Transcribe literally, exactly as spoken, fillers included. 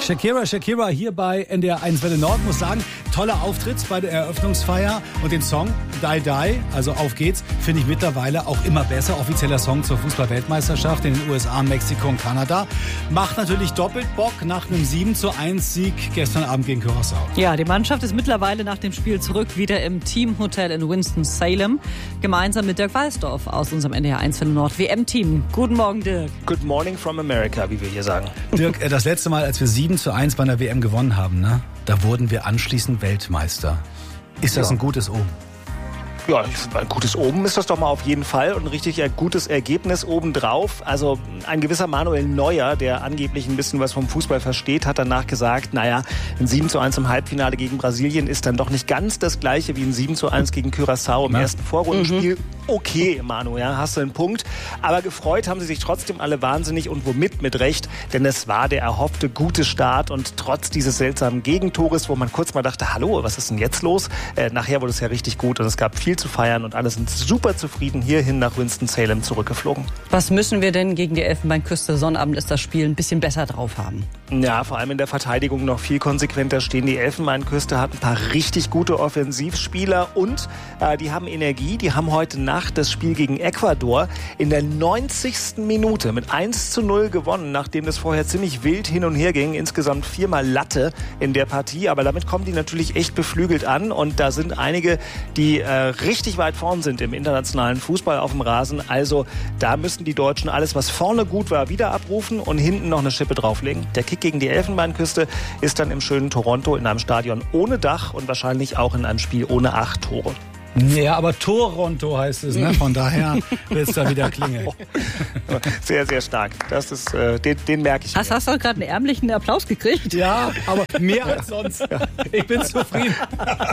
Shakira, Shakira hier bei N D R eins Welle Nord. Muss sagen, toller Auftritt bei der Eröffnungsfeier. Und den Song Die Die, also Auf geht's, finde ich mittlerweile auch immer besser. Offizieller Song zur Fußball-Weltmeisterschaft in den U S A, Mexiko und Kanada. Macht natürlich doppelt Bock nach einem sieben zu eins Sieg gestern Abend gegen Curaçao. Ja, die Mannschaft ist mittlerweile nach dem Spiel zurück, wieder im Teamhotel in Winston-Salem. Gemeinsam mit Dirk Walsdorf aus unserem N D R eins Welle Nord W M-Team. Guten Morgen, Dirk. Good morning from America, wie wir hier sagen. Dirk, das letzte Mal, als wir sieben zu eins bei einer W M gewonnen haben, ne, da wurden wir anschließend Weltmeister. Ist das ja ein gutes Omen? Ja, ein gutes Oben ist das doch mal auf jeden Fall und ein richtig gutes Ergebnis obendrauf. Also ein gewisser Manuel Neuer, der angeblich ein bisschen was vom Fußball versteht, hat danach gesagt, naja, ein sieben zu eins im Halbfinale gegen Brasilien ist dann doch nicht ganz das gleiche wie ein sieben zu eins gegen Curaçao im Na? ersten Vorrundenspiel. Mhm. Okay, Manu, ja, hast du einen Punkt. Aber gefreut haben sie sich trotzdem alle wahnsinnig und womit mit Recht, denn es war der erhoffte gute Start und trotz dieses seltsamen Gegentores, wo man kurz mal dachte, hallo, was ist denn jetzt los? Äh, nachher wurde es ja richtig gut und es gab viel zu feiern und alle sind super zufrieden hierhin nach Winston-Salem zurückgeflogen. Was müssen wir denn gegen die Elfenbeinküste, Sonnabend ist das Spiel, ein bisschen besser drauf haben? Ja, vor allem in der Verteidigung noch viel konsequenter stehen. Die Elfenbeinküste hat ein paar richtig gute Offensivspieler und äh, die haben Energie. Die haben heute Nacht das Spiel gegen Ecuador in der neunzigsten Minute mit eins zu null gewonnen, nachdem das vorher ziemlich wild hin und her ging. Insgesamt viermal Latte in der Partie, aber damit kommen die natürlich echt beflügelt an und da sind einige, die äh, richtig weit vorn sind im internationalen Fußball auf dem Rasen. Also da müssen die Deutschen alles, was vorne gut war, wieder abrufen und hinten noch eine Schippe drauflegen. Der Kick gegen die Elfenbeinküste ist dann im schönen Toronto in einem Stadion ohne Dach und wahrscheinlich auch in einem Spiel ohne acht Tore. Ja, aber Toronto heißt es, ne? Von daher wird es da wieder klingeln. Sehr, sehr stark. Das ist, äh, den, den merke ich. Hast, hast du gerade einen ärmlichen Applaus gekriegt? Ja, aber mehr als sonst. Ich bin zufrieden.